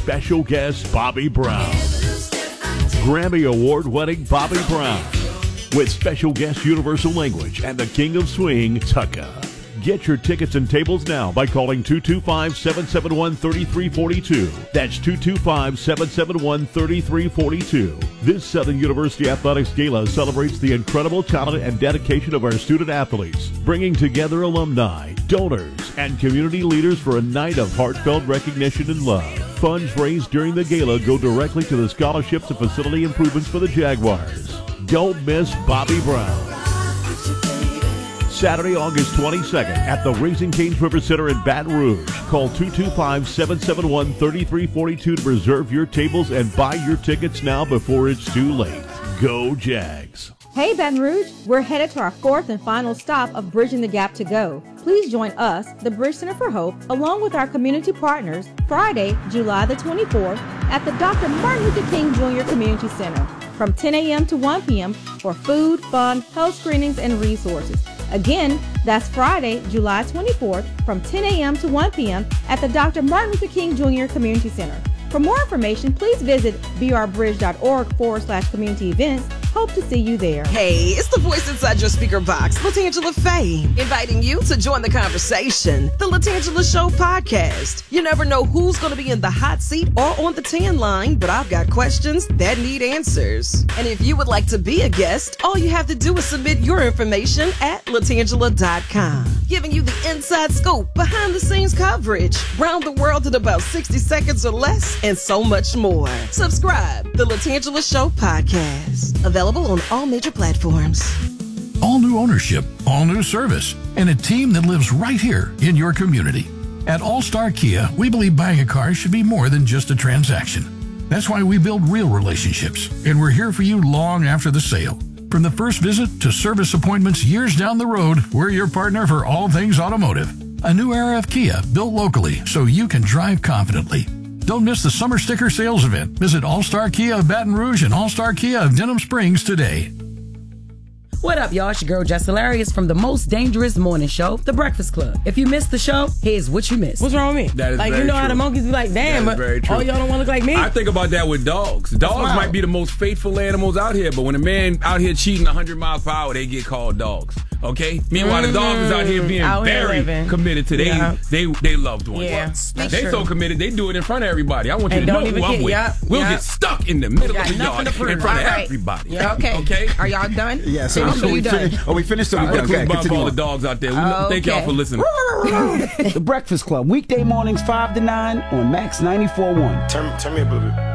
special guest Bobby Brown. Grammy Award-winning Bobby Brown with special guest Universal Language and the King of Swing, Tucka. Get your tickets and tables now by calling 225-771-3342. That's 225-771-3342. This Southern University Athletics Gala celebrates the incredible talent and dedication of our student athletes, bringing together alumni, donors, and community leaders for a night of heartfelt recognition and love. Funds raised during the gala go directly to the scholarships and facility improvements for the Jaguars. Don't miss Bobby Brown. Saturday, August 22nd at the Raising Cane's River Center in Baton Rouge. Call 225-771-3342 to reserve your tables and buy your tickets now before it's too late. Go Jags! Hey Baton Rouge, we're headed to our fourth and final stop of Bridging the Gap to Go. Please join us, the Bridge Center for Hope, along with our community partners, Friday, July the 24th at the Dr. Martin Luther King Jr. Community Center from 10 a.m. to 1 p.m. for food, fun, health screenings, and resources. Again, that's Friday, July 24th from 10 a.m. to 1 p.m. at the Dr. Martin Luther King Jr. Community Center. For more information, please visit brbridge.org/community events. Hope to see you there. Hey, it's the voice inside your speaker box, LaTangela Faye, inviting you to join the conversation, the LaTangela Show podcast. You never know who's going to be in the hot seat or on the tan line, but I've got questions that need answers. And if you would like to be a guest, all you have to do is submit your information at LaTangela.com, giving you the inside scoop, behind the scenes coverage, round the world in about 60 seconds or less, and so much more. Subscribe, the LaTangela Show podcast. Available on all major platforms. All new ownership, all new service, and a team that lives right here in your community. At All Star Kia, we believe buying a car should be more than just a transaction. That's why we build real relationships, and we're here for you long after the sale. From the first visit to service appointments years down the road, we're your partner for all things automotive. A new era of Kia built locally so you can drive confidently. Don't miss the summer sticker sales event. Visit All-Star Kia of Baton Rouge and All-Star Kia of Denham Springs today. What up, y'all? It's your girl, Jess Hilarious from the most dangerous morning show, The Breakfast Club. If you missed the show, here's what you missed. What's wrong with me? That is like, very you know true. how the monkeys be like, damn, That is very true. all y'all don't want to look like me? I think about that with dogs. Dogs might be the most faithful animals out here, but when a man out here cheating 100 miles per hour, they get called dogs. Okay? Meanwhile, the dog is out here being very committed to they loved ones. Yeah, they so committed, they do it in front of everybody. I want you to know who I'm with. We'll get stuck in the middle of the yard in front of everybody. Yeah, okay. Are y'all done? Yeah, so we finished? Are we finished? So we got all the dogs out there. Thank y'all for listening. The Breakfast Club, weekday mornings 5 to 9 on Max 94.1. Turn me up a little bit.